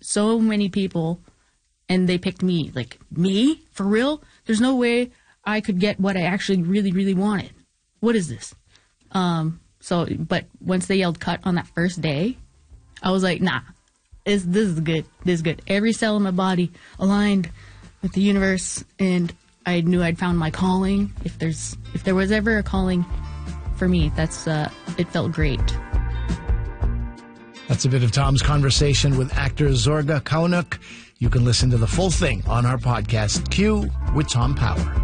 so many people, and they picked me. Like, me? For real? There's no way I could get what I actually really, really wanted. What is this? But once they yelled cut on that first day, I was like, nah, this is good. This is good. Every cell in my body aligned with the universe, and I knew I'd found my calling. If there was ever a calling for me, it felt great. That's a bit of Tom's conversation with actor Zorga Kaunuk. You can listen to the full thing on our podcast, Q with Tom Power.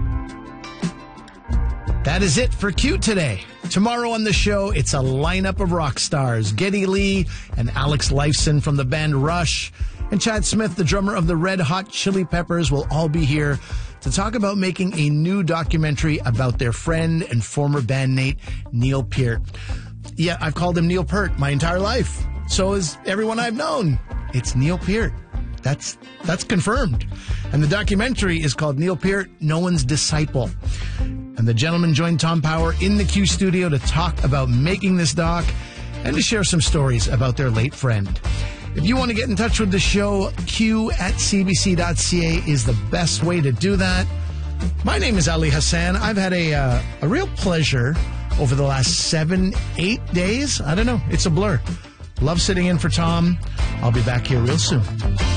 That is it for Q today. Tomorrow on the show, it's a lineup of rock stars. Geddy Lee and Alex Lifeson from the band Rush, and Chad Smith, the drummer of the Red Hot Chili Peppers, will all be here to talk about making a new documentary about their friend and former bandmate, Neil Peart. Yeah, I've called him Neil Peart my entire life. So is everyone I've known. It's Neil Peart. That's confirmed. And the documentary is called Neil Peart, No One's Disciple. And the gentleman joined Tom Power in the Q studio to talk about making this doc and to share some stories about their late friend. If you want to get in touch with the show, q@cbc.ca is the best way to do that. My name is Ali Hassan. I've had a real pleasure over the last 7-8 days. I don't know. It's a blur. Love sitting in for Tom. I'll be back here real soon.